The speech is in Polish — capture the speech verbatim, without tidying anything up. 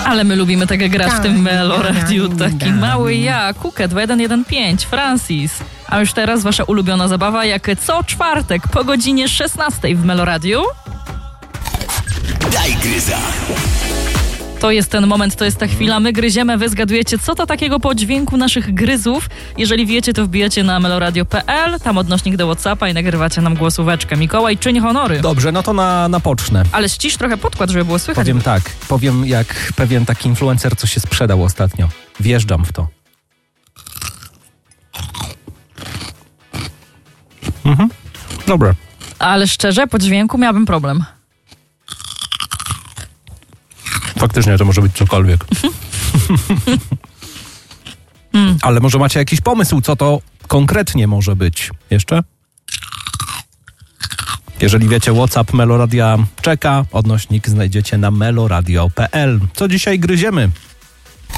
Ale my lubimy tak grać w tym Melo Da, Radiu. da, Taki da. mały ja, Kukę dwa jeden jeden pięć, Francis. A już teraz wasza ulubiona zabawa, jak co czwartek po godzinie szesnastej w Melo Radiu. Daj gryza. To jest ten moment, to jest ta chwila. My gryziemy, wy zgadujecie, co to takiego po dźwięku naszych gryzów. Jeżeli wiecie, to wbijacie na meloradio kropka pe el, tam odnośnik do WhatsAppa i nagrywacie nam głosóweczkę. Mikołaj, czyń honory. Dobrze, no to na, na pocznę. Ale ścisz trochę podkład, żeby było słychać. Powiem tak, powiem jak pewien taki influencer, co się sprzedał ostatnio. Wjeżdżam w to. Mhm. Dobra. Ale szczerze, po dźwięku miałabym problem. Faktycznie to może być cokolwiek. mm. Ale może macie jakiś pomysł, co to konkretnie może być? Jeszcze? Jeżeli wiecie, WhatsApp Meloradia czeka, odnośnik znajdziecie na meloradio kropka pe el. Co dzisiaj gryziemy?